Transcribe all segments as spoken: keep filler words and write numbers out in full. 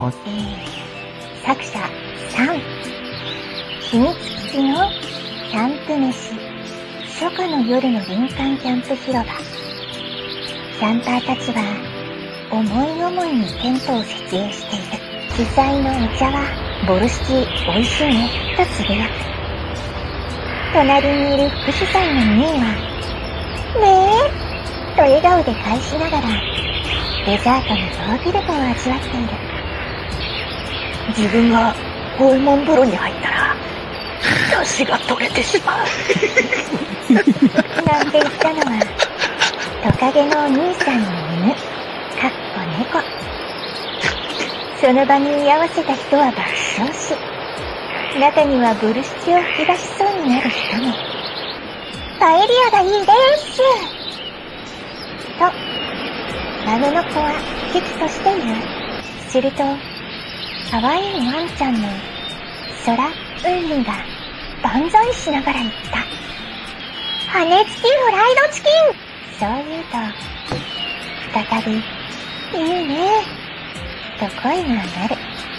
えー、作者さん、秘密基地のキャンプ飯、初夏の夜の林間キャンプ広場。キャンパーたちは思い思いにテントを設営している。主催のお茶はボルシチ美味しいねとつぶやく。隣にいる副主催のミーはねえと笑顔で返しながらデザートのヨーグルトを味わっている。 自分が拷問風呂に入ったら出汁が取れてしまうなんて言ったのはトカゲのお兄さんの犬、かっこ猫。その場に居合わせた人は爆笑し、中にはボルシチを吹き出しそうになる人も。パエリアがいいですと孫の子は危機として言う。すると可愛いワンちゃんのソラ・ウンリが万歳しながら言った。羽根付きフライドチキン。そう言うと再びいいねと声が上がる。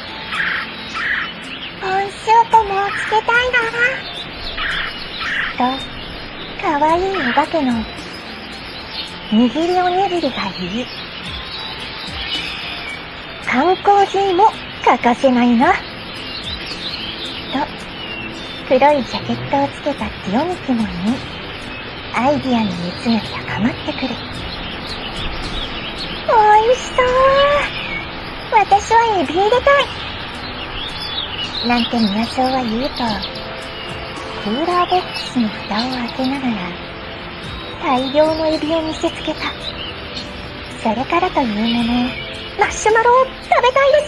コーンスープもつけたいなとかわいいお化けの握りおにぎりが言う。缶コーヒーも欠かせないなと黒いジャケットをつけたティオミクも言い、アイディアの熱が高まってくる。おいしそう。私はエビ入れたいなんて宮荘は言うと、クーラーボックスの蓋を開けながら大量のエビを見せつけた。それからというもの、マッシュマロを食べたいです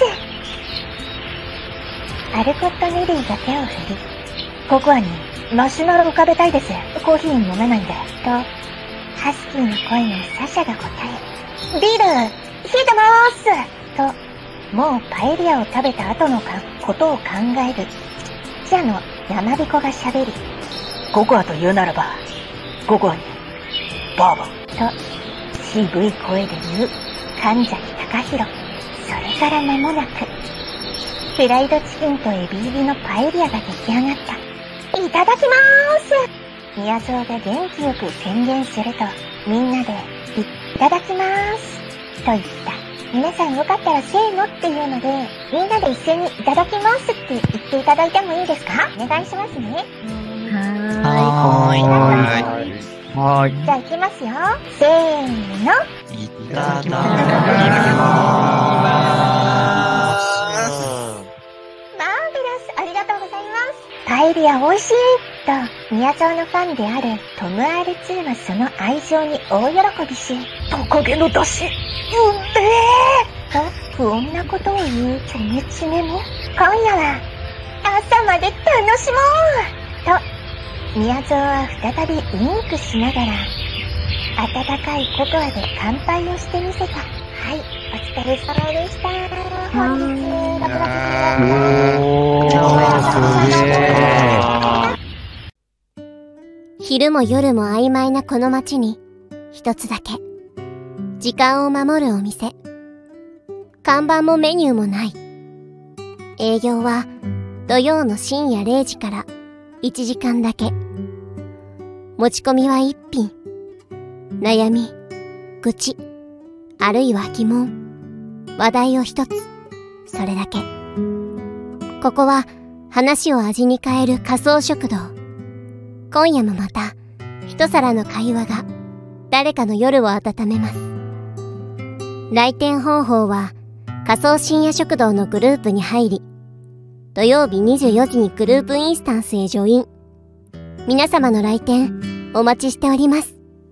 。アルコット・ネリーが手を振り、ココアにマシュマロを食べたいです。コーヒー飲めないんで。と、ハスキーの声のサシャが答え、ビール、冷えてまーすと、もうパエリアを食べた後のかことを考える記者の山彦が喋り、 ココアと言うならば、ココアに、バーボン。 と、渋い声で言う神崎隆弘。それから間もなく、フライドチキンとエビ入りのパエリアが出来上がった。いただきまーす。宮荘が元気よく宣言すると、みんなで、いただきまーす。と言った。皆さんよかったらせーのっていうので、みんなで一斉にいただきますって言っていただいてもいいですか？お願いしますね。 はーい。はーい。 はーい。じゃあ行きますよ。せーの。 いただきます。 パエリア美味しいと宮荘のファンであるトム アールツー はその愛情に大喜びし、 トカゲの出汁、うんめーと不穏なことを言うチョメチメも、今夜は朝まで楽しもうと宮荘は再びウインクしながら温かいココアで乾杯をしてみせた。はい、お疲れ様でした。本日ろくがつじゅうよっか昼も夜も曖昧なこの街に一つだけ時間を守るお店。看板もメニューもない。営業は土曜の深夜れいじからいちじかんだけ。持ち込みは一品。悩み、愚痴、あるいは疑問、話題を一つ。それだけ。ここは話を味に変える仮想食堂。今夜もまた一皿の会話が誰かの夜を温めます。来店方法は仮想深夜食堂のグループに入り、土曜日にじゅうよじにグループインスタンスへジョイン。皆様の来店お待ちしております。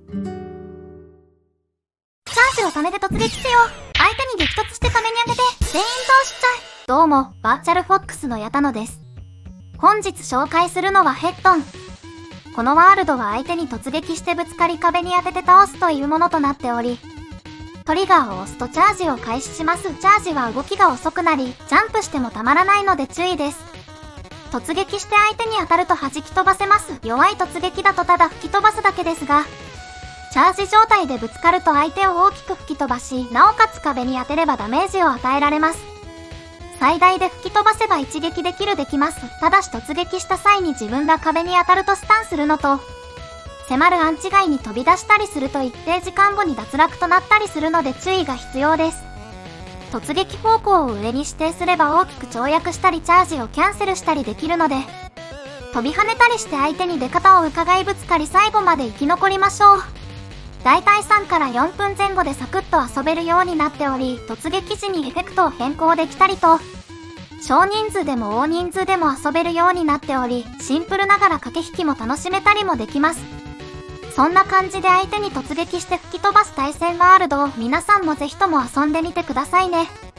チャージを貯めて突撃せよ。相手に激突して壁に当てて全員倒しちゃえ。どうも、バーチャルフォックスの矢田野です。本日紹介するのはヘッドン。このワールドは相手に突撃してぶつかり壁に当てて倒すというものとなっており、トリガーを押すとチャージを開始します。チャージは動きが遅くなり、ジャンプしてもたまらないので注意です。突撃して相手に当たると弾き飛ばせます。弱い突撃だとただ吹き飛ばすだけですが、チャージ状態でぶつかると相手を大きく吹き飛ばし、なおかつ壁に当てればダメージを与えられます。 最大で吹き飛ばせば一撃でキルできます。ただし突撃した際に自分が壁に当たるとスタンするのと、迫るアンチ外に飛び出したりすると一定時間後に脱落となったりするので注意が必要です。突撃方向を上に指定すれば大きく跳躍したりチャージをキャンセルしたりできるので、飛び跳ねたりして相手に出方を伺いぶつかり最後まで生き残りましょう。だいたいさんからよんぷんぜん後でサクッと遊べるようになっており、突撃時にエフェクトを変更できたりと、少人数でも大人数でも遊べるようになっており、シンプルながら駆け引きも楽しめたりもできます。そんな感じで相手に突撃して吹き飛ばす対戦ワールドを皆さんもぜひとも遊んでみてくださいね。